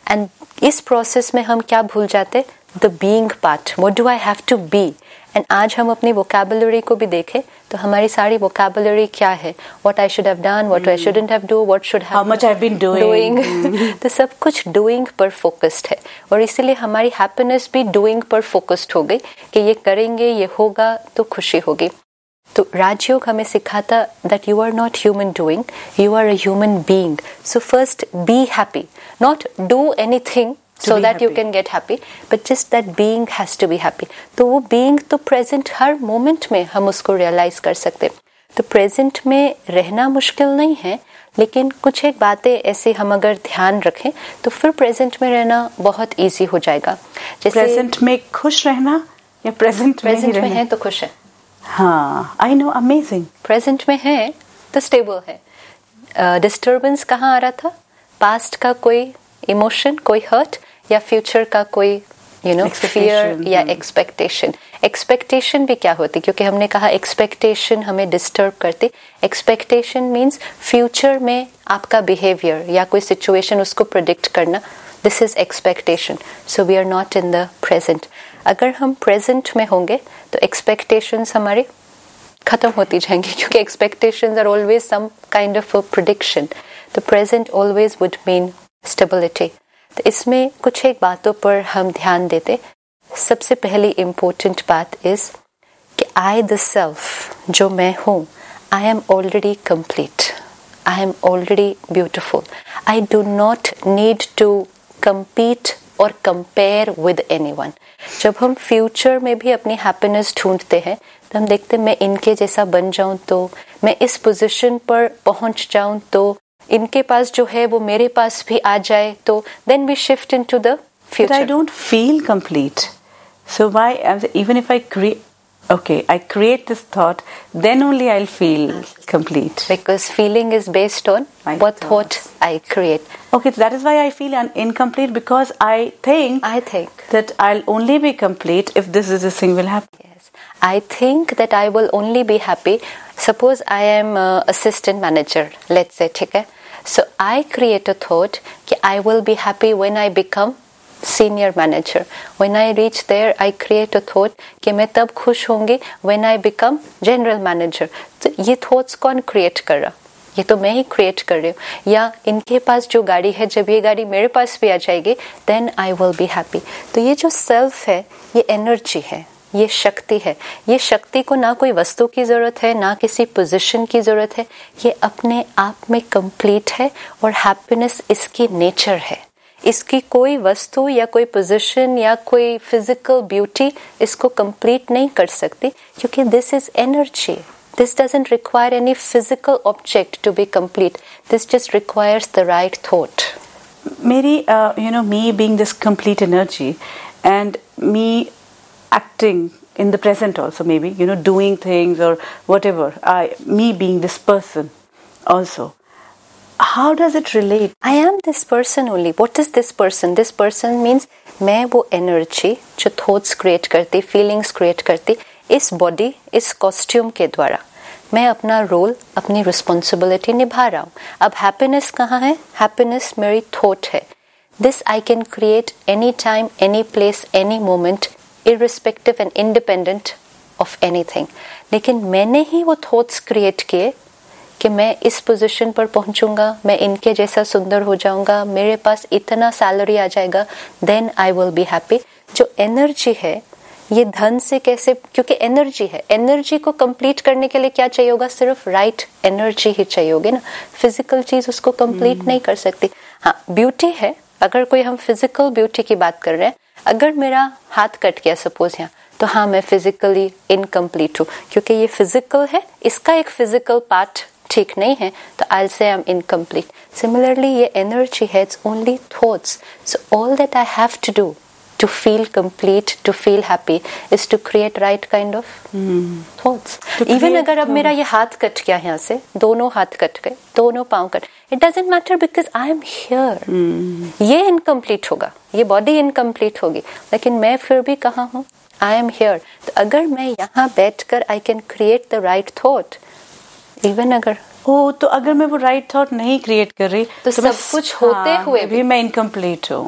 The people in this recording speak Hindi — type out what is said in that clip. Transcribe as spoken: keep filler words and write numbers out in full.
एंड इस प्रोसेस में हम क्या भूल जाते, the being part, what do I have to be. And आज हम अपनी वोकैबुलरी को भी देखें तो हमारी सारी वोकैबुलरी क्या है, what I should have done, what I shouldn't have do, what should how much I have been doing, तो सब कुछ डूइंग पर फोकस्ड है। और इसीलिए हमारी हैप्पीनेस भी डूइंग पर फोकस्ड हो गई कि ये करेंगे, ये होगा तो खुशी होगी। तो राजयोग हमें सिखाता that you are not human doing, you are a human being. So first be happy, not do anything so that happy. You can get happy, but just that being has to be happy. तो वो being तो present हर moment में हम उसको realize कर सकते। तो present में रहना मुश्किल नहीं है, लेकिन कुछ एक बातें ऐसे हम अगर ध्यान रखें तो फिर present में रहना बहुत easy हो जाएगा। जैसे present में खुश रहना या present में present में है तो खुश है। हाँ, I know, amazing. present में है तो stable है। uh, disturbance कहाँ आ रहा था? past का कोई इमोशन, कोई हर्ट, या फ्यूचर का कोई यू नो फियर या एक्सपेक्टेशन। एक्सपेक्टेशन भी क्या होती, क्योंकि हमने कहा एक्सपेक्टेशन हमें डिस्टर्ब करती। एक्सपेक्टेशन मीन्स फ्यूचर में आपका बिहेवियर या कोई सिचुएशन उसको प्रिडिक्ट करना, this is expectation. So we are not in the present. अगर हम प्रेजेंट में होंगे तो एक्सपेक्टेशंस हमारी खत्म होती जाएंगी, क्योंकि expectations are always some kind of a prediction. तो present always would mean stability. तो इसमें कुछ एक बातों पर हम ध्यान देते। सबसे पहली इम्पोर्टेंट बात इज कि आई द सेल्फ, जो मैं हूँ, I am already complete, I am already beautiful. I do not need to compete और कंपेयर विद एनीवन। जब हम फ्यूचर में भी अपनी हैप्पीनेस ढूंढते हैं तो हम देखते हैं मैं इनके जैसा बन जाऊं, तो मैं इस पोजीशन पर पहुंच जाऊं, तो इनके पास जो है वो मेरे पास भी आ जाए, तो then we shift into the future. But I don't feel complete. So why, even if I create, okay, I create this thought, then only I'll feel complete. Because feeling is based on My what thoughts. thought I create. Okay, so that is why I feel un- incomplete, because I think, I think that I'll only be complete if this is this thing will happen. Yes. I think that I will only be happy. Suppose I am uh, assistant manager, let's say, ठीक है? So I create a thought कि I will be happy when I become senior manager. When I reach there, I create a thought कि मैं तब खुश होंगी when I become general manager. तो ये thoughts कौन create कर रहा? ये तो मैं ही create कर रही हूँ। या इनके पास जो गाड़ी है, जब ये गाड़ी मेरे पास भी आ जाएगी, then I will be happy. तो ये जो self है, ये energy है, ये शक्ति है। ये शक्ति को ना कोई वस्तु की जरूरत है, ना किसी पोजीशन की जरूरत है, ये अपने आप में कंप्लीट है। और हैप्पीनेस इसकी नेचर है। इसकी कोई वस्तु या कोई पोजीशन या कोई फिजिकल ब्यूटी इसको कंप्लीट नहीं कर सकती, क्योंकि this is energy. This doesn't require any physical object to be complete, this just requires the right thought. मेरी you know me being this complete energy and me acting in the present also, maybe, you know, doing things or whatever, I, me being this person also, how does it relate? I am this person only. What is this person? This person means मैं वो energy जो thoughts create करती, feelings create करती, इस body, इस costume के द्वारा मैं अपना रोल, अपनी रिस्पॉन्सिबिलिटी निभा रहा हूँ। अब हैप्पीनेस कहाँ है? हैप्पीनेस मेरी थॉट है। This I can create any time, any place, any moment, irrespective and independent of anything. लेकिन मैंने ही वो थॉट्स क्रिएट किए कि मैं इस पोजीशन पर पहुंचूंगा, मैं इनके जैसा सुंदर हो जाऊंगा, मेरे पास इतना सैलरी आ जाएगा, then I will be happy. जो एनर्जी है, ये धन से कैसे, क्योंकि एनर्जी है, एनर्जी को कंप्लीट करने के लिए क्या चाहिए होगा? सिर्फ राइट एनर्जी ही चाहिए होगी ना। फिजिकल चीज उसको कंप्लीट hmm. नहीं कर सकती। हाँ, ब्यूटी है। अगर कोई हम फिजिकल ब्यूटी की बात कर रहे हैं, अगर मेरा हाथ कट गया सपोज यहाँ, तो हाँ मैं फिजिकली इनकम्प्लीट हूँ, क्योंकि ये फिजिकल है, इसका एक फिजिकल पार्ट ठीक नहीं है, तो I will say I am incomplete. Similarly ये एनर्जी है, it's only thoughts. So all that I have to do to feel complete, to feel happy, is to create right kind of mm. thoughts. Even अगर अब मेरा ये हाथ कट गया यहाँ से, दोनों हाथ कट गए, दोनों पाँव cut, it doesn't matter because I am here. Mm. ये incomplete होगा, ये body incomplete होगी, लेकिन मैं फिर भी कहाँ हूँ? I am here. तो अगर मैं यहाँ बैठकर I can create the right thought, even अगर ओ तो अगर मैं वो राइट थॉट नहीं क्रिएट कर रही तो, तो सब कुछ होते हाँ, हुए भी मैं इनकम्प्लीट हूँ।